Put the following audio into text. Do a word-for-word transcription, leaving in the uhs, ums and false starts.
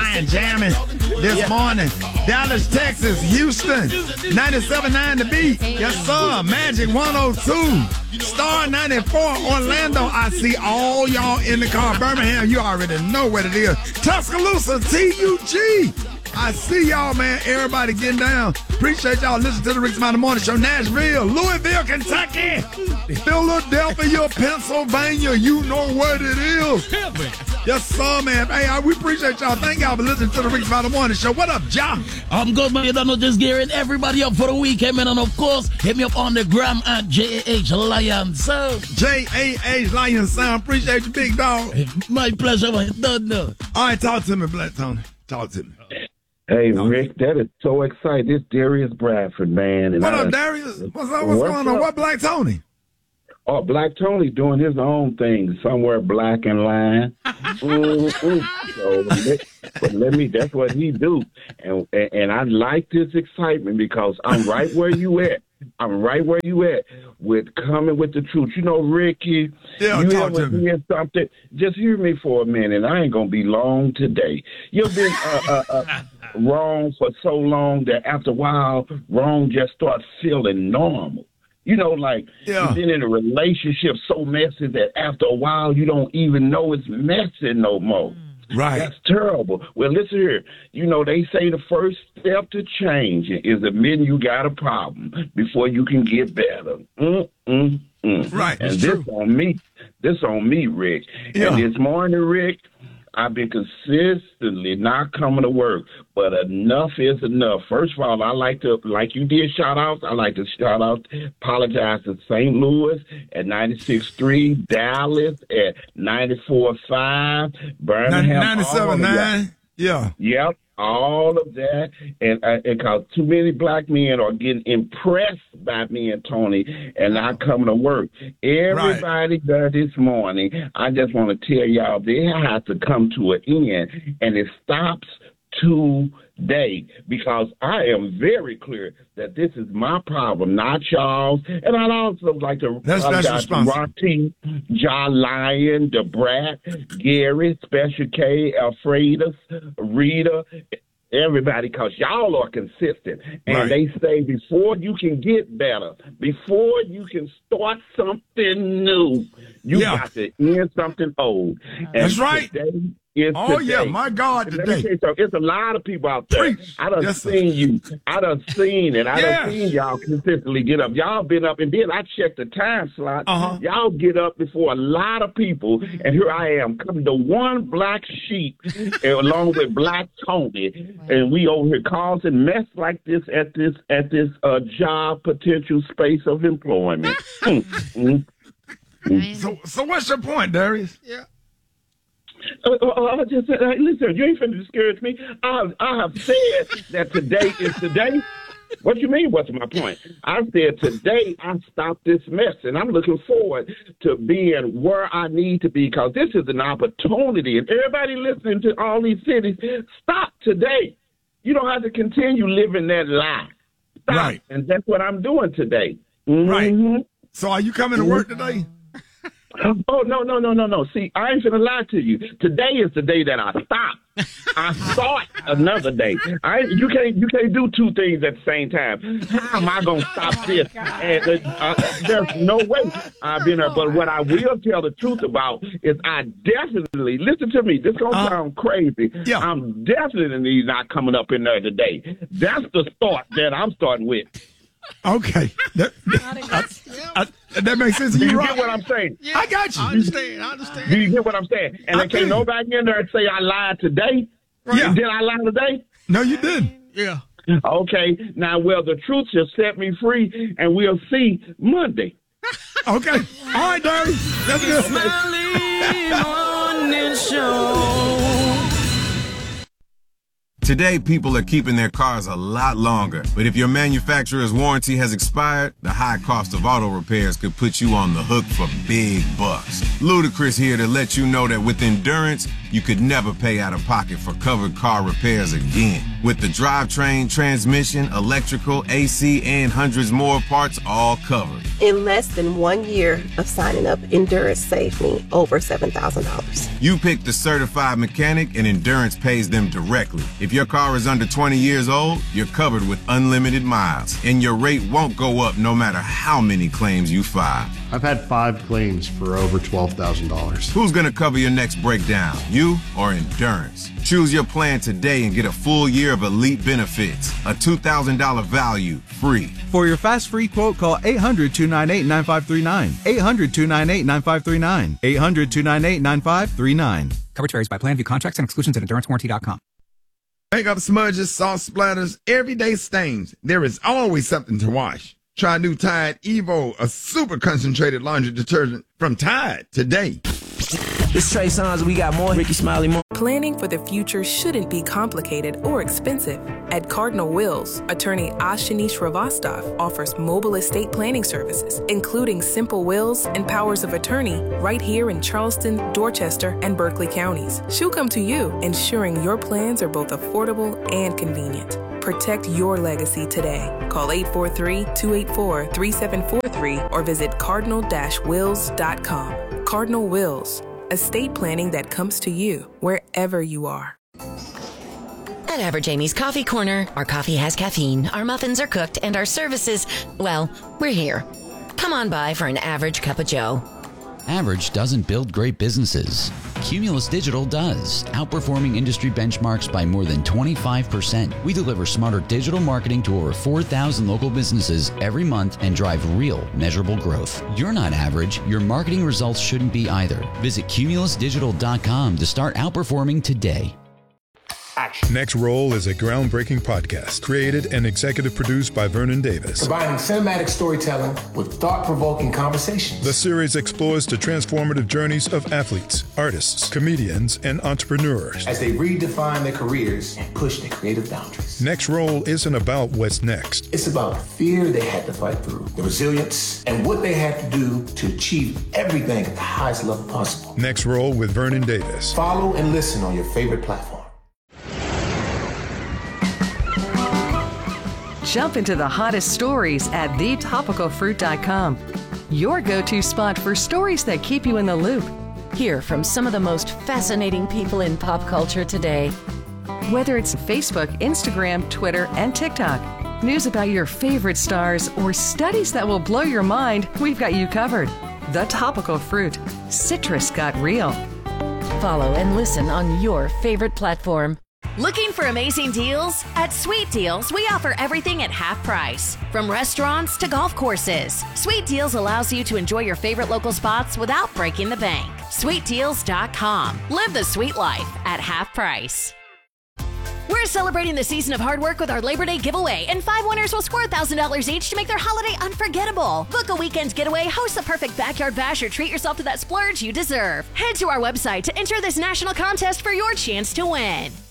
nine jamming this morning. Dallas, Texas, Houston, ninety-seven point nine The Beat. Yes, sir. Magic one oh two. Star ninety-four, Orlando. I see all y'all in the car. Birmingham, you already know what it is. Tuscaloosa, T U G. I see y'all, man. Everybody getting down. Appreciate y'all listening to the Rick Smiley Morning Show. Nashville, Louisville, Kentucky, Philadelphia, Pennsylvania. You know what it is. Yes, sir, man. Hey, I, we appreciate y'all. Thank y'all for listening to the Rick Smiley Morning Show. What up, John? I'm good, man. You don't know, just gearing everybody up for the weekend, man. And of course, hit me up on the gram at J A H Lion Sound. J A H Lion Sound. Appreciate you, big dog. My pleasure, man. Don't know. All right, talk to me, Black Tony. Talk to me. Hey, Rick, that is so exciting. This Darius Bradford, man. And what I, up, Darius? What's up? What's, what's going on? Up? What Black Tony? Oh, Black Tony doing his own thing, somewhere black and line. mm-hmm. So, let, but let me, that's what he do. And, and and I like this excitement because I'm right where you at. I'm right where you at with coming with the truth. You know, Ricky, yeah, you talk ever to me. hear something? Just hear me for a minute. I ain't going to be long today. You've been uh, uh, uh, wrong for so long that after a while, wrong just starts feeling normal. You know, like yeah. you've been in a relationship so messy that after a while, you don't even know it's messy no more. Right. That's terrible. Well, listen here. You know, they say the first step to change is admitting you got a problem before you can get better. Mm, mm, mm. Right. And it's this true. on me. This on me, Rick. Yeah. And this morning, Rick, I've been consistently not coming to work, but enough is enough. First of all, I like to, like you did shout outs, I like to shout out, apologize to Saint Louis at ninety-six point three, Dallas at ninety-four point five, Birmingham. ninety-seven point nine. Yeah. Yep. All of that, and because too many black men are getting impressed by me and Tony and not coming to work. Everybody right. there this morning, I just want to tell y'all they have to come to an end, and it stops today because I am very clear that this is my problem, not y'all's. And I'd also like to that's, that's responsible. Rocky, John Lyon, DeBrat, Gary, Special K, Alfredus, Rita, everybody, because y'all are consistent. And right. they say before you can get better, before you can start something new, you yeah. got to end something old. And that's right. Today, Is oh, today. yeah, my God, and today. Let me tell you something. It's a lot of people out there. Preach. I done yes, seen you. I done seen it. I yes. done seen y'all consistently get up. Y'all been up, and then I checked the time slot. Uh-huh. Y'all get up before a lot of people, and here I am coming to one black sheep along with Black Tony, and we over here causing mess like this at this at this uh, job potential space of employment. mm, mm, mm. So, so what's your point, Darius? Yeah. Uh, uh, I just said, uh, listen, you ain't finna discourage me. I, I have said that today is today. What you mean, what's my point? I said today I stopped this mess, and I'm looking forward to being where I need to be because this is an opportunity. And everybody listening to all these cities, stop today. You don't have to continue living that lie. Stop. Right. And that's what I'm doing today. Mm-hmm. Right. So are you coming to work today? Oh, no, no, no, no, no. See, I ain't finna lie to you. Today is the day that I stop. I start another day. I you can't you can't do two things at the same time. How am I gonna stop this? And uh, uh, there's no way I've been there. But what I will tell the truth about is I definitely listen to me. This gonna uh, sound crazy. Yeah. I'm definitely not coming up in there today. That's the start that I'm starting with. Okay. That, I, I, that makes sense. Do you you get right. what I'm saying? Yeah, I got you. I understand. I understand. Do you get what I'm saying? And I then can't do. nobody in there and say I lied today. Yeah. Did I lie today? No, you didn't. Yeah. Okay. Now, well, the truth shall set me free, and we'll see Monday. Okay. All right, Darius. That's good. Morning Show. Today, people are keeping their cars a lot longer. But if your manufacturer's warranty has expired, the high cost of auto repairs could put you on the hook for big bucks. Ludacris here to let you know that with Endurance, you could never pay out of pocket for covered car repairs again. With the drivetrain, transmission, electrical, A C, and hundreds more parts all covered. In less than one year of signing up, Endurance saved me over seven thousand dollars. You pick the certified mechanic and Endurance pays them directly. If your car is under twenty years old, you're covered with unlimited miles, and your rate won't go up no matter how many claims you file. I've had five claims for over twelve thousand dollars. Who's going to cover your next breakdown, you or Endurance? Choose your plan today and get a full year of elite benefits. A two thousand dollars value, free. For your fast free quote, call eight hundred, two nine eight, nine five three nine. eight hundred, two nine eight, nine five three nine. eight hundred, two nine eight, nine five three nine. Coverage varies by plan. View contracts and exclusions at endurance warranty dot com. Makeup smudges, salt splatters, everyday stains. There is always something to wash. Try new Tide Evo, a super concentrated laundry detergent from Tide today. It's Trey Songz. We got more Ricky Smiley. More. Planning for the future shouldn't be complicated or expensive. At Cardinal Wills, attorney Ashani Shrivastava offers mobile estate planning services, including simple wills and powers of attorney right here in Charleston, Dorchester, and Berkeley counties. She'll come to you, ensuring your plans are both affordable and convenient. Protect your legacy today. Call eight four three, two eight four, three seven four three or visit cardinal dash wills dot com. Cardinal Wills, estate planning that comes to you wherever you are. At Average Amy's Coffee Corner, our coffee has caffeine, our muffins are cooked, and our services, well, we're here. Come on by for an average cup of joe. Average doesn't build great businesses. Cumulus Digital does, outperforming industry benchmarks by more than twenty-five percent. We deliver smarter digital marketing to over four thousand local businesses every month and drive real, measurable growth. You're not average. Your marketing results shouldn't be either. Visit cumulus digital dot com to start outperforming today. Next Roll is a groundbreaking podcast created and executive produced by Vernon Davis. Combining cinematic storytelling with thought-provoking conversations. The series explores the transformative journeys of athletes, artists, comedians, and entrepreneurs as they redefine their careers and push their creative boundaries. Next Roll isn't about what's next. It's about the fear they had to fight through, the resilience, and what they had to do to achieve everything at the highest level possible. Next Roll with Vernon Davis. Follow and listen on your favorite platform. Jump into the hottest stories at the topical fruit dot com. Your go-to spot for stories that keep you in the loop. Hear from some of the most fascinating people in pop culture today. Whether it's Facebook, Instagram, Twitter, and TikTok, news about your favorite stars, or studies that will blow your mind, we've got you covered. The Topical Fruit. Citrus got real. Follow and listen on your favorite platform. Looking for amazing deals? At Sweet Deals, we offer everything at half price. From restaurants to golf courses, Sweet Deals allows you to enjoy your favorite local spots without breaking the bank. sweet deals dot com. Live the sweet life at half price. We're celebrating the season of hard work with our Labor Day giveaway, and five winners will score one thousand dollars each to make their holiday unforgettable. Book a weekend getaway, host the perfect backyard bash, or treat yourself to that splurge you deserve. Head to our website to enter this national contest for your chance to win.